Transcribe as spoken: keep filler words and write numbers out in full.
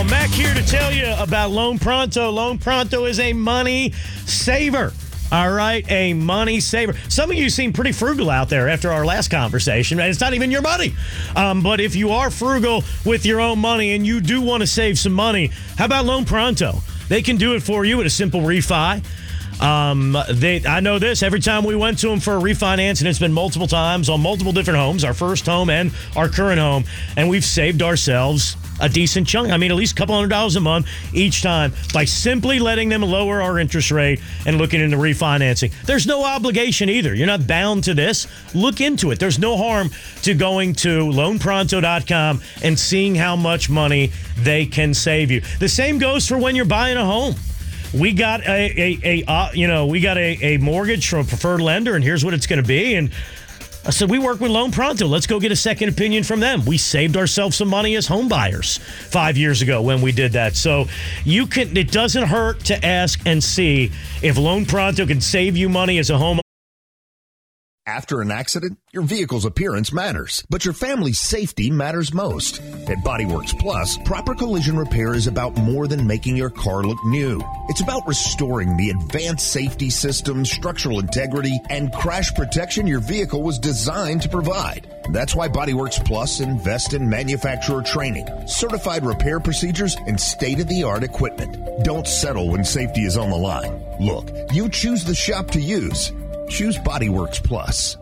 Mac here to tell you about Loan Pronto. Loan Pronto is a money saver. All right, a money saver. Some of you seem pretty frugal out there after our last conversation, and it's not even your money. Um, but if you are frugal with your own money and you do want to save some money, how about Loan Pronto? They can do it for you with a simple refi. Um, they, I know this, every time we went to them for a refinance, and it's been multiple times on multiple different homes, our first home and our current home, and we've saved ourselves a decent chunk. I mean, at least a couple hundred dollars a month each time by simply letting them lower our interest rate and looking into refinancing. There's no obligation either. You're not bound to this. Look into it. There's no harm to going to loan pronto dot com and seeing how much money they can save you. The same goes for when you're buying a home. We got a, a, a uh, you know, we got a, a mortgage from a preferred lender, and here's what it's going to be. And I said, we work with Loan Pronto. Let's go get a second opinion from them. We saved ourselves some money as home buyers five years ago when we did that. So you can. It doesn't hurt to ask and see if Loan Pronto can save you money as a home. After an accident, your vehicle's appearance matters, but your family's safety matters most. At Bodyworks Plus, proper collision repair is about more than making your car look new. It's about restoring the advanced safety systems, structural integrity, and crash protection your vehicle was designed to provide. That's why Bodyworks Plus invests in manufacturer training, certified repair procedures, and state-of-the-art equipment. Don't settle when safety is on the line. Look, you choose the shop to use. Choose Bodyworks Plus.